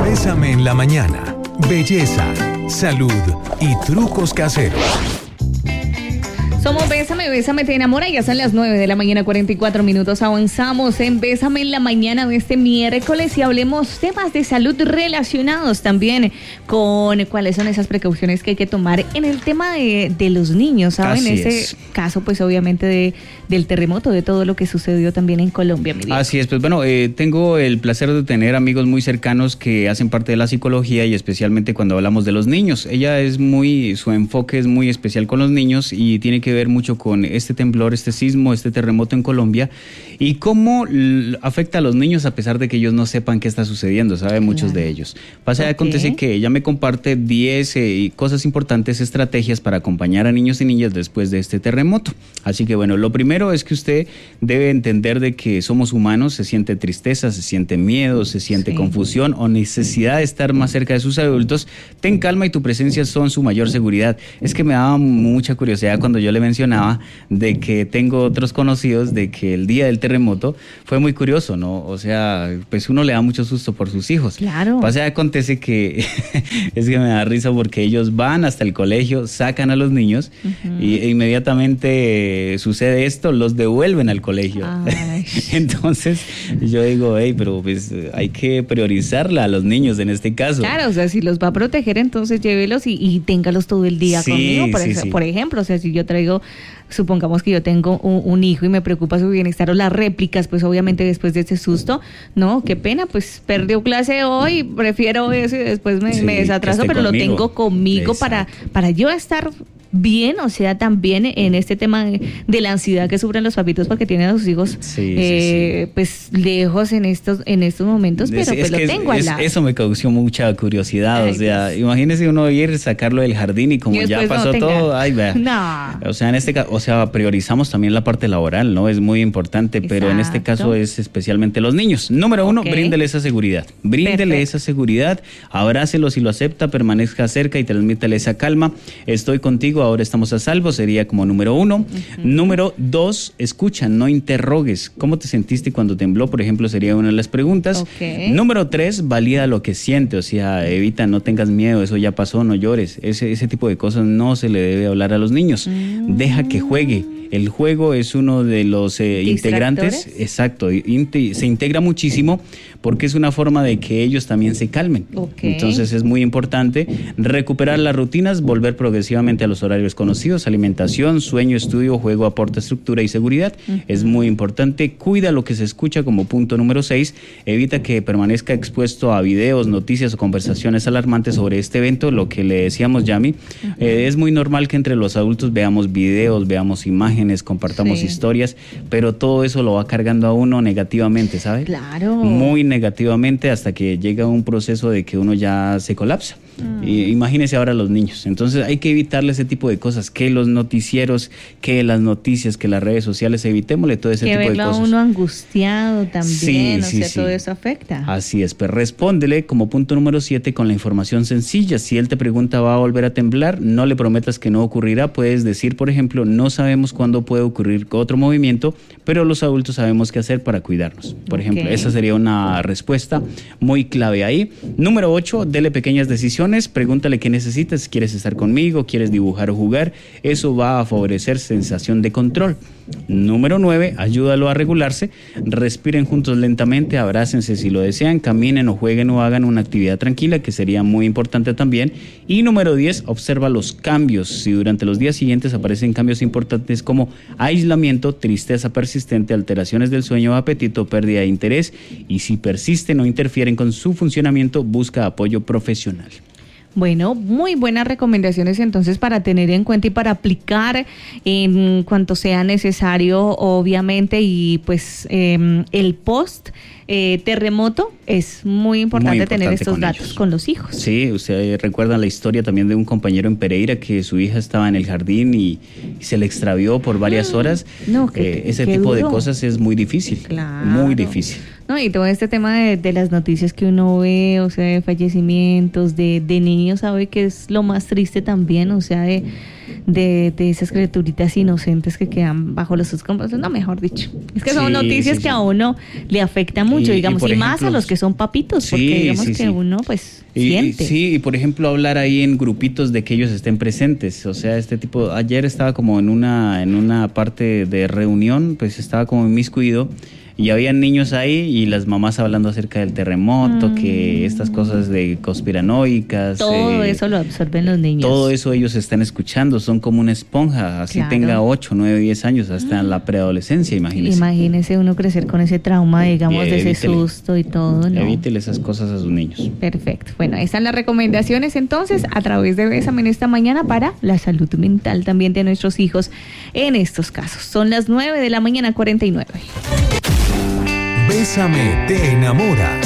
Bésame en la mañana. Belleza, salud y trucos caseros. Somos Bésame, te enamora. Ya son las 9 de la mañana, 44 minutos. Avanzamos en Bésame en la mañana de este miércoles y hablemos temas de salud relacionados también con cuáles son esas precauciones que hay que tomar en el tema de los niños, ¿saben? En ese caso, pues obviamente del terremoto, de todo lo que sucedió también en Colombia, mi Dios. Así es, pues bueno, tengo el placer de tener amigos muy cercanos que hacen parte de la psicología y especialmente cuando hablamos de los niños. Su enfoque es muy especial con los niños y tiene que ver mucho con este temblor, este sismo, este terremoto en Colombia y cómo afecta a los niños a pesar de que ellos no sepan qué está sucediendo, ¿sabe? Muchos de ellos. Acontece que ella me comparte 10 cosas importantes, estrategias para acompañar a niños y niñas después de este terremoto. Así que bueno, lo primero es que usted debe entender de que somos humanos, se siente tristeza, se siente miedo, se siente confusión o necesidad de estar más cerca de sus adultos. Ten calma y tu presencia son su mayor seguridad. Es que me daba mucha curiosidad cuando yo le mencionaba de que tengo otros conocidos de que el día del terremoto fue muy curioso, ¿no? O sea, pues uno le da mucho susto por sus hijos. Claro. Acontece que es que me da risa porque ellos van hasta el colegio, sacan a los niños e inmediatamente sucede esto, los devuelven al colegio. Entonces yo digo, pero pues hay que priorizarla a los niños en este caso. Claro, o sea, si los va a proteger, entonces llévelos y téngalos todo el día conmigo. Por ejemplo, o sea, si yo traigo, supongamos que yo tengo un hijo y me preocupa su bienestar o las réplicas, pues obviamente después de ese susto, no, qué pena, pues perdió clase hoy, prefiero eso y después me desatraso, pero conmigo. Lo tengo conmigo para yo estar bien, o sea, también en este tema de la ansiedad que sufren los papitos porque tienen a sus hijos pues lejos en estos momentos, pero pues lo tengo al lado. Eso me causó mucha curiosidad, o sea, imagínese uno ir, sacarlo del jardín y como ya pasó todo, vea. No. O sea, en este caso, priorizamos también la parte laboral, ¿no? Es muy importante, pero en este caso es especialmente los niños. Número 1, bríndele esa seguridad. Bríndele esa seguridad, abrácelo si lo acepta, permanezca cerca y transmítale esa calma. Estoy contigo, ahora estamos a salvo, sería como número 1. Número 2, escucha, no interrogues. ¿Cómo te sentiste cuando tembló? Por ejemplo, sería una de las preguntas. Número 3, valida lo que siente, o sea, evita, no tengas miedo, eso ya pasó, no llores. Ese tipo de cosas no se le debe hablar a los niños. Deja que juegue. El juego es uno de los integrantes, exacto, se integra muchísimo porque es una forma de que ellos también se calmen. Entonces es muy importante recuperar las rutinas, volver progresivamente a los horarios conocidos, alimentación, sueño, estudio, juego aporta estructura y seguridad. Es muy importante, cuida lo que se escucha como punto número 6, evita que permanezca expuesto a videos, noticias o conversaciones alarmantes sobre este evento, lo que le decíamos, Yami. Es muy normal que entre los adultos veamos videos, veamos imágenes, compartamos historias, pero todo eso lo va cargando a uno negativamente, ¿sabe? Claro. Muy negativamente hasta que llega un proceso de que uno ya se colapsa. Imagínese ahora los niños. Entonces hay que evitarle ese tipo de cosas, que los noticieros, que las noticias, que las redes sociales, evitémosle todo ese tipo de cosas. Que verlo a uno angustiado también, todo eso afecta. Así es, pues respóndele como punto número 7 con la información sencilla. Si él te pregunta, ¿va a volver a temblar? No le prometas que no ocurrirá. Puedes decir, por ejemplo, no sabemos cuándo puede ocurrir otro movimiento, pero los adultos sabemos qué hacer para cuidarnos. Por ejemplo, esa sería una respuesta muy clave ahí. Número 8, dele pequeñas decisiones. Pregúntale qué necesitas, quieres estar conmigo, quieres dibujar o jugar, eso va a favorecer sensación de control. Número 9, ayúdalo a regularse, respiren juntos lentamente, abrácense si lo desean, caminen o jueguen o hagan una actividad tranquila, que sería muy importante también. Y número 10, observa los cambios, si durante los días siguientes aparecen cambios importantes como aislamiento, tristeza persistente, alteraciones del sueño o apetito, pérdida de interés, y si persisten o interfieren con su funcionamiento, busca apoyo profesional. Bueno, muy buenas recomendaciones entonces para tener en cuenta y para aplicar en cuanto sea necesario, obviamente, y pues el post terremoto es muy importante tener estos datos con los hijos. Sí, usted recuerda la historia también de un compañero en Pereira que su hija estaba en el jardín y se le extravió por varias horas. No, ese tipo de cosas es muy difícil, muy difícil. No, y todo este tema de las noticias que uno ve, o sea, de fallecimientos, de niños, sabe que es lo más triste también, o sea, de esas criaturitas inocentes que quedan bajo los escombros, no, mejor dicho. Es que son noticias que a uno le afectan mucho, digamos, y más a los que son papitos, porque digamos que uno pues siente. Sí, y por ejemplo hablar ahí en grupitos de que ellos estén presentes, o sea, este tipo, ayer estaba como en una parte de reunión, pues estaba como inmiscuido, y había niños ahí y las mamás hablando acerca del terremoto, que estas cosas de conspiranoicas. Todo eso lo absorben los niños. Todo eso ellos están escuchando, son como una esponja, así tenga 8, 9, 10 años, hasta la preadolescencia, imagínese. Imagínese uno crecer con ese trauma, digamos, de ese susto y todo, ¿no? Evítele esas cosas a sus niños. Perfecto. Bueno, ahí están las recomendaciones entonces a través de Bésame en esta mañana para la salud mental también de nuestros hijos en estos casos. Son las 9:49 a.m. Bésame te enamora.